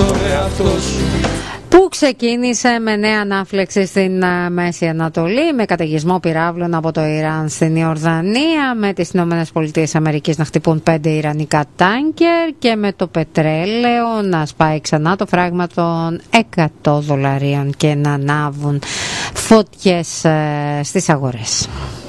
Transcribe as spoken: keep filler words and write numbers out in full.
στον εαυτό σου. Που ξεκίνησε με νέα ανάφλεξη στην Μέση Ανατολή, με καταιγισμό πυράβλων από το Ιράν στην Ιορδανία, με τις Ηνωμένες Πολιτείες Αμερικής να χτυπούν πέντε ιρανικά τάνκερ και με το πετρέλαιο να σπάει ξανά το φράγμα των εκατό δολαρίων και να ανάβουν φωτιές στις αγορές.